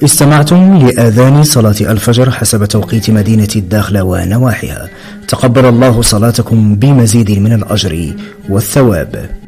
استمعتم لآذان صلاة الفجر حسب توقيت مدينة الداخلة ونواحيها. تقبل الله صلاتكم بمزيد من الأجر والثواب.